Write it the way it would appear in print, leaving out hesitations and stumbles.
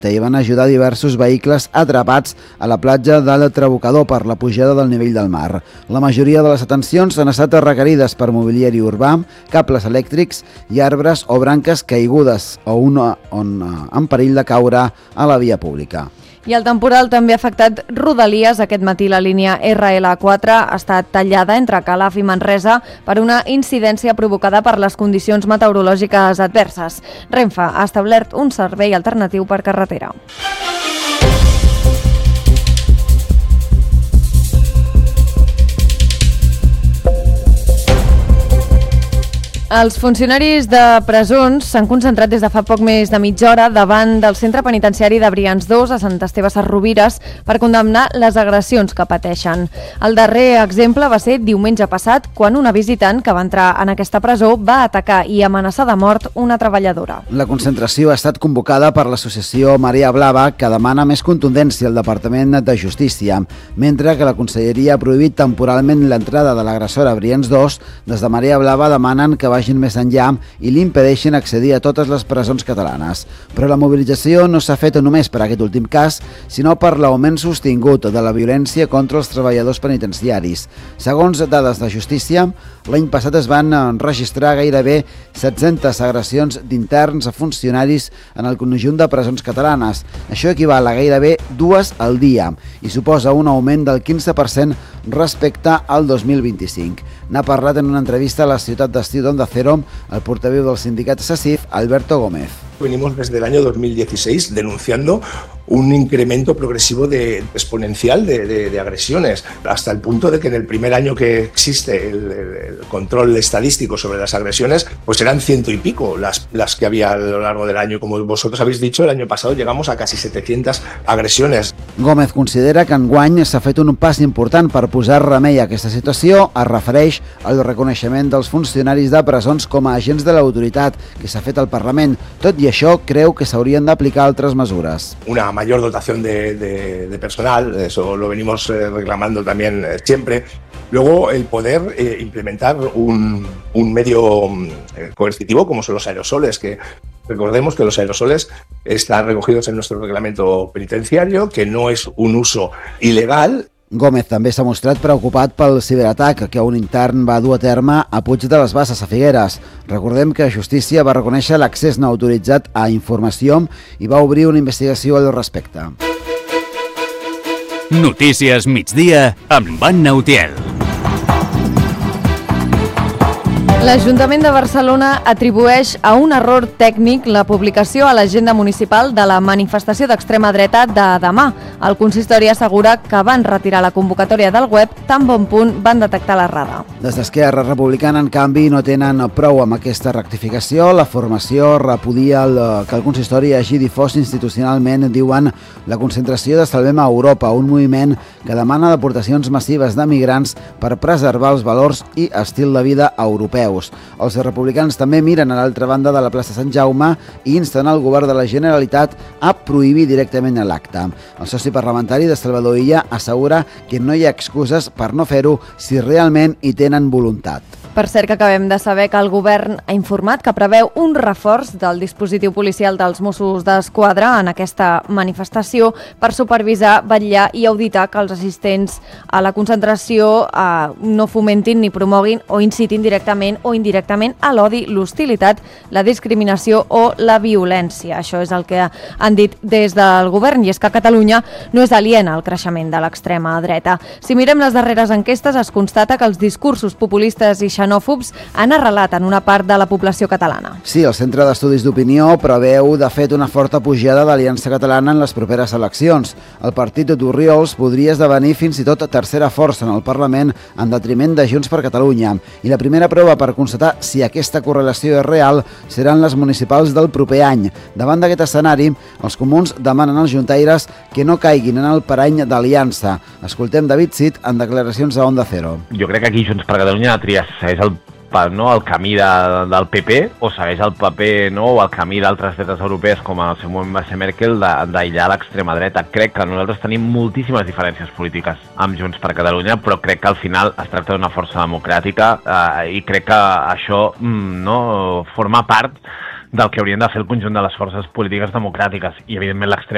i van ajudar diversos vehicles atrapats a la platja del Trabucador per la pujada del nivell del mar. La majoria de les atencions han estat requerides per mobiliari urbà, cables elèctrics i arbres o branques caigudes o en perill de caure a la via pública. I el temporal també ha afectat Rodalies. Aquest matí la línia RL4 ha estat tallada entre Calaf i Manresa per una incidència provocada per les condicions meteorològiques adverses. Renfe ha establert un servei alternatiu per carretera. Els funcionaris de presons s'han concentrat des de fa poc més de mitja hora davant del centre penitenciari de Brians 2 a Sant Esteve Sesrovires per condemnar les agressions que pateixen. El darrer exemple va ser diumenge passat, quan una visitant que va entrar en aquesta presó va atacar i amenaçar de mort una treballadora. La concentració ha estat convocada per l'associació Marea Blava, que demana més contundència al Departament de Justícia, mentre que la Conselleria ha prohibit temporalment l'entrada de l'agressora a Brians 2. Des de Marea Blava demanen que vagin més enllà i li impedeixin accedir a totes les presons catalanes. Però la mobilització no s'ha fet només per aquest últim cas, sinó per l'augment sostingut de la violència contra els treballadors penitenciaris. Segons dades de Justícia, l'any passat es van registrar gairebé 700 agressions d'interns a funcionaris en el conjunt de presons catalanes. Això equival a gairebé 2 al dia i suposa un augment del 15% respecte al 2025. N'ha parlat en una entrevista a la ciutat d'estiu d'Onda Cero el portaveu del sindicat SACIF, Alberto Gómez. Venimos desde el año 2016 denunciando un incremento progresivo exponencial de agresiones, hasta el punto de que en el primer año que existe el control estadístico sobre las agresiones, pues eran 100 y pico las que había a lo largo del año. Como vosotros habéis dicho, el año pasado llegamos a casi 700 agressiones. Gómez considera que enguany s'ha fet un pas important per posar remei a aquesta situació. Es refereix al reconeixement dels funcionaris de presons com a agents de l'autoritat que s'ha fet al Parlament. Tot i això, creu que s'haurien d'aplicar altres mesures. Una mayor dotación de personal, eso lo venimos reclamando también siempre. Luego, el poder implementar un medio coercitivo como son los aerosoles, que recordemos que los aerosoles están recogidos en nuestro reglamento penitenciario, que no es un uso ilegal. Gómez també s'ha mostrat preocupat pel ciberatac que un intern va dur a terme a Puig de les Basses, a Figueres. Recordem que Justícia va reconèixer l'accés no autoritzat a informació i va obrir una investigació al respecte. Notícies migdia amb Anna Utiel. L'Ajuntament de Barcelona atribueix a un error tècnic la publicació a l'agenda municipal de la manifestació d'extrema dreta de demà. El consistori assegura que van retirar la convocatòria del web tan bon punt van detectar l'errada. Des d'Esquerra Republicana, en canvi, no tenen prou amb aquesta rectificació. La formació repudia que el consistori hagi difós institucionalment, diuen, la concentració de Salvem a Europa, un moviment que demana deportacions massives de migrants per preservar els valors i estil de vida europeus. Els republicans també miren a l'altra banda de la plaça Sant Jaume i insten el govern de la Generalitat a prohibir directament l'acte. El soci parlamentari de Salvador Illa assegura que no hi ha excuses per no fer-ho si realment hi tenen voluntat. Per cert, que acabem de saber que el govern ha informat que preveu un reforç del dispositiu policial dels Mossos d'Esquadra en aquesta manifestació per supervisar, vetllar i auditar que els assistents a la concentració no fomentin ni promoguin o incitin directament o indirectament a l'odi, l'hostilitat, la discriminació o la violència. Això és el que han dit des del govern, i és que Catalunya no és aliena al creixement de l'extrema dreta. Si mirem les darreres enquestes, es constata que els discursos populistes i xenòfobs han arrelat en una part de la població catalana. Sí, el Centre d'Estudis d'Opinió preveu, de fet, una forta pujada d'Aliança Catalana en les properes eleccions. El partit d'Orriols podria esdevenir fins i tot tercera força en el Parlament en detriment de Junts per Catalunya. I la primera prova per constatar si aquesta correlació és real seran les municipals del proper any. Davant d'aquest escenari, els comuns demanen als juntaires que no caiguin en el parany d'Aliança. Escoltem David Cid en declaracions a Onda Cero. Jo crec que aquí Junts per Catalunya segueix el camí del PP o segueix el paper o el camí d'altres dretes europees, com en el seu moment va ser Merkel, d'aïllar l'extrema dreta. Crec que nosaltres tenim moltíssimes diferències polítiques amb Junts per Catalunya, però crec que al final es tracta d'una força democràtica i crec que això forma part del que haurien de fer el conjunt de les forces polítiques democràtiques, i evidentment l'extrema